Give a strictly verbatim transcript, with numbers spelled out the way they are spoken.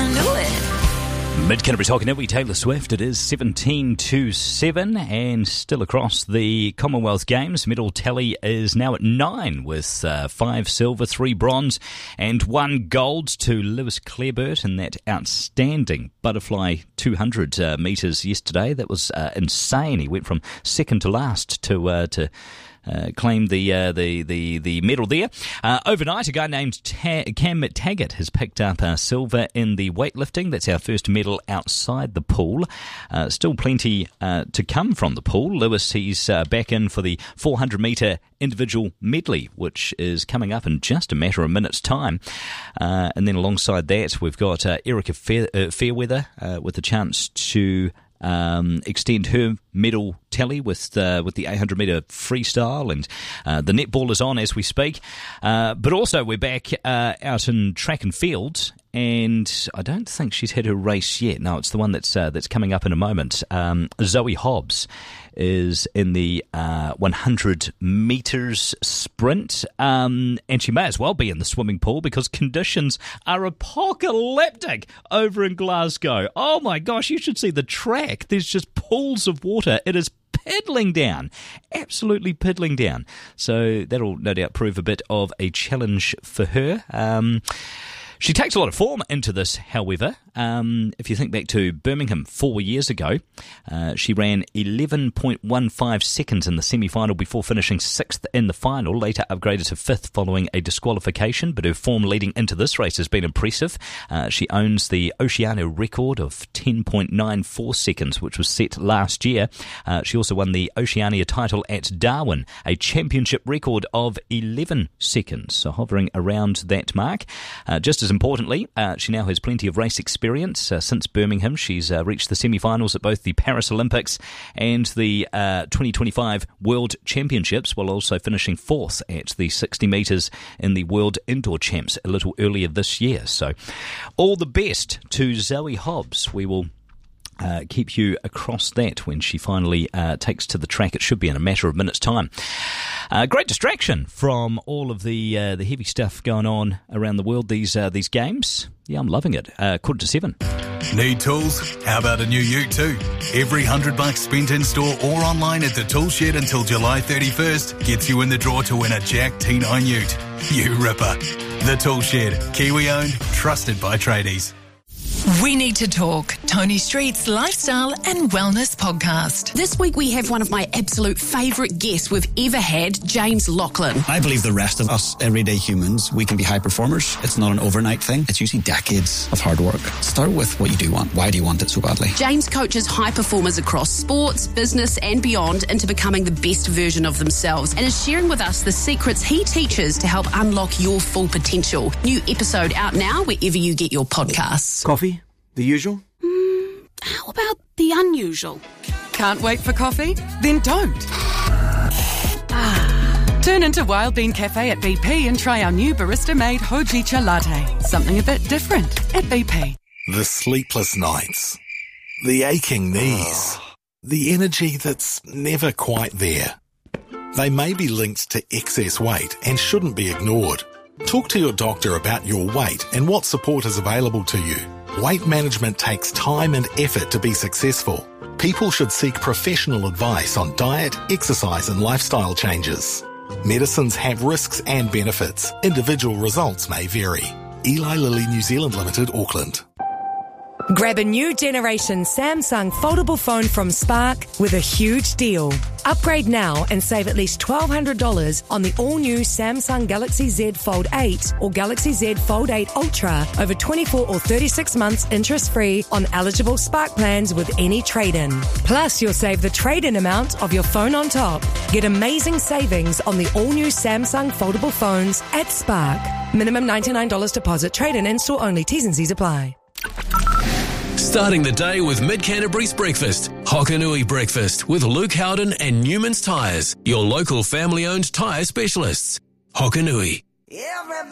into it. Mid-Canterbury Talking Every Taylor Swift. It is seventeen to seven, and still across the Commonwealth Games, medal tally is now at nine, with uh, five silver, three bronze, and one gold to Lewis Clareburt in that outstanding butterfly two hundred uh, metres yesterday. That was uh, insane. He went from second to last to uh, to. Uh, claimed the, uh, the the the medal there. Uh, overnight, a guy named Ta- Cam Taggart has picked up uh, silver in the weightlifting. That's our first medal outside the pool. Uh, still plenty uh, to come from the pool. Lewis, he's uh, back in for the four hundred metre individual medley, which is coming up in just a matter of minutes' time. Uh, and then alongside that, we've got uh, Erica Fair- uh, Fairweather uh, with a chance to Um, extend her medal tally with uh, with the eight hundred metre freestyle, and uh, the netball is on as we speak. Uh, but also we're back uh, out in track and field, and I don't think she's had her race yet. No, it's the one that's uh, that's coming up in a moment. Um, Zoe Hobbs is in the uh, one hundred metres sprint, um, and she may as well be in the swimming pool because conditions are apocalyptic over in Glasgow. Oh my gosh, you should see the track. There's just pools of water. It is piddling down, absolutely piddling down. So that'll no doubt prove a bit of a challenge for her. Um, She takes a lot of form into this, however. Um, if you think back to Birmingham four years ago, uh, she ran eleven point one five seconds in the semi-final before finishing sixth in the final, later upgraded to fifth following a disqualification, but her form leading into this race has been impressive. Uh, she owns the Oceania record of ten point nine four seconds, which was set last year. Uh, she also won the Oceania title at Darwin, a championship record of eleven seconds, so hovering around that mark. Uh, just as importantly, uh, she now has plenty of race experience. Uh, since Birmingham, she's uh, reached the semi-finals at both the Paris Olympics and the uh, twenty twenty-five World Championships, while also finishing fourth at the sixty metres in the World Indoor Champs a little earlier this year. So all the best to Zoe Hobbs. We will Uh, keep you across that when she finally uh, takes to the track. It should be in a matter of minutes' time. Uh, great distraction from all of the uh, the heavy stuff going on around the world, these uh, these games. Yeah, I'm loving it. Uh, quarter to seven. Need tools? How about a new ute too? Every hundred bucks spent in store or online at the Tool Shed until July thirty-first gets you in the draw to win a Jack T nine ute. You ripper. The Tool Shed. Kiwi owned, trusted by tradies. We Need to Talk, Tony Street's lifestyle and wellness podcast. This week we have one of my absolute favourite guests we've ever had, James Laughlin. I believe the rest of us everyday humans, we can be high performers. It's not an overnight thing. It's usually decades of hard work. Start with what you do want. Why do you want it so badly? James coaches high performers across sports, business and beyond into becoming the best version of themselves, and is sharing with us the secrets he teaches to help unlock your full potential. New episode out now wherever you get your podcasts. Coffee? The usual? Mm, how about the unusual? Can't wait for coffee? Then don't. Ah. Turn into Wild Bean Cafe at B P and try our new barista-made Hojicha latte. Something a bit different at B P. The sleepless nights. The aching knees. The energy that's never quite there. They may be linked to excess weight and shouldn't be ignored. Talk to your doctor about your weight and what support is available to you. Weight management takes time and effort to be successful. People should seek professional advice on diet, exercise and lifestyle changes. Medicines have risks and benefits. Individual results may vary. Eli Lilly New Zealand Limited, Auckland. Grab a new generation Samsung foldable phone from Spark with a huge deal. Upgrade now and save at least twelve hundred dollars on the all-new Samsung Galaxy Z Fold eight or Galaxy Z Fold eight Ultra over twenty-four or thirty-six months interest-free on eligible Spark plans with any trade-in. Plus, you'll save the trade-in amount of your phone on top. Get amazing savings on the all-new Samsung foldable phones at Spark. Minimum ninety-nine dollars deposit. Trade-in in-store only. T's and C's apply. Starting the day with Mid-Canterbury's breakfast. Hokanui Breakfast with Luke Howden and Newman's Tyres, your local family-owned tyre specialists. Hokanui.